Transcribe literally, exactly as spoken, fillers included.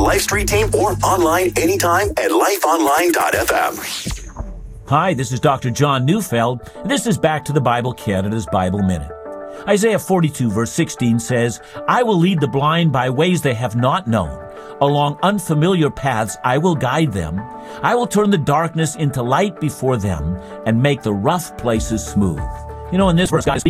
Life Street team or online anytime at life online dot f m. Hi, this is Doctor John Neufeld, and this is Back to the Bible Canada's Bible Minute. Isaiah forty-two verse sixteen says, I will lead the blind by ways they have not known. Along unfamiliar paths I will guide them. I will turn the darkness into light before them and make the rough places smooth. You know, in this verse, God is